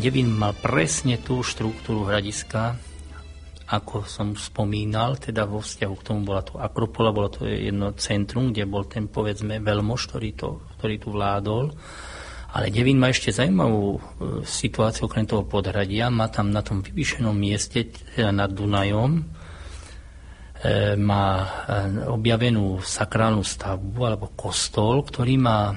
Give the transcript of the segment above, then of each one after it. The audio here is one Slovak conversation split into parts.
Devín mal presne tú štruktúru hradiska, ako som spomínal, teda vo vzťahu k tomu bola to Akropola, bolo to jedno centrum, kde bol ten, povedzme, veľmož, ktorý tu vládol. Ale Devín má ešte zaujímavú situáciu okrem toho podhradia. Má tam na tom vyvýšenom mieste, teda nad Dunajom, má objavenú sakrálnu stavbu alebo kostol, ktorý má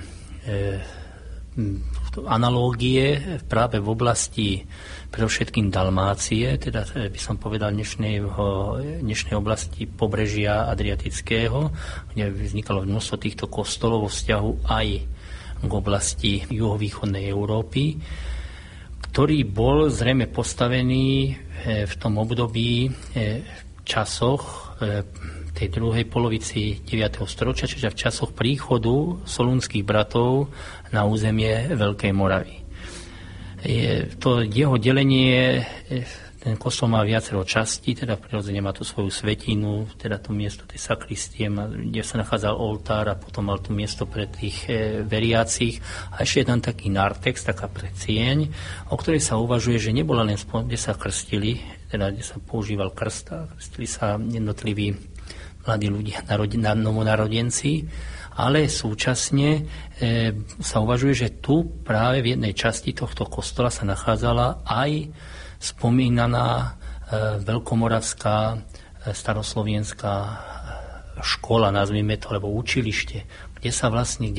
analógie práve v oblasti predovšetkým Dalmácie, teda by som povedal dnešnej oblasti pobrežia Adriatického, kde vznikalo množstvo týchto kostolov vo vzťahu aj k oblasti juhovýchodnej Európy, ktorý bol zrejme postavený v tom období v časoch tej druhej polovici 9. storočia, čiže v časoch príchodu solúnskych bratov na územie Veľkej Moravy. To jeho delenie, ten kostol má viacero častí, teda prirodzene má tu svoju svätynu, teda to miesto tej sakristie, kde sa nachádzal oltár a potom mal tu miesto pre tých veriacich. A ešte je tam taký nartex, taká predcieň, o ktorej sa uvažuje, že nebola len kde sa krstili, teda kde sa používal krst a krstili sa jednotliví mladí ľudia, novonarodenci, ale súčasne sa uvažuje, že tu práve v jednej časti tohto kostola sa nachádzala aj spomínaná veľkomoravská staroslovenská škola, nazvime to, alebo učilište, kde sa vlastne,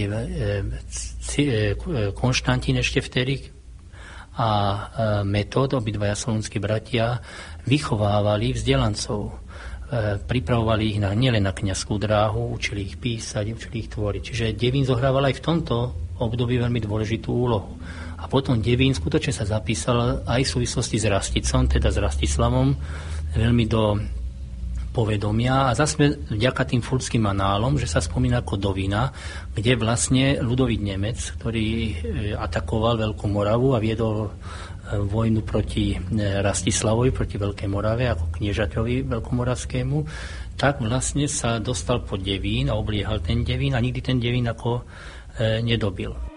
Konštantín ešte vtedy a Metod, obidvaja solúnski bratia, vychovávali vzdelancov. Pripravovali ich nielen na kňazskú dráhu, učili ich písať, učili ich tvoriť. Čiže Devín zohrával aj v tomto období veľmi dôležitú úlohu. A potom Devín skutočne sa zapísal aj v súvislosti s Rasticom, teda s Rastislavom, veľmi do povedomia. A zase vďaka tým furdským análom, že sa spomína ako Dovina, kde vlastne Ľudovít Nemec, ktorý atakoval Veľkú Moravu a viedol vojnu proti Rastislavovi, proti Veľkej Morave, ako kniežaťovi veľkomoravskému, tak vlastne sa dostal pod Devín a obliehal ten Devín a nikdy ten Devín ako nedobil.